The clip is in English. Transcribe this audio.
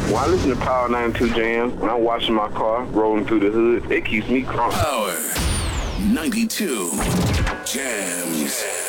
When I listen to Power 92 Jams, when I'm washing my car, rolling through the hood, it keeps me crunk. Power 92 Jams.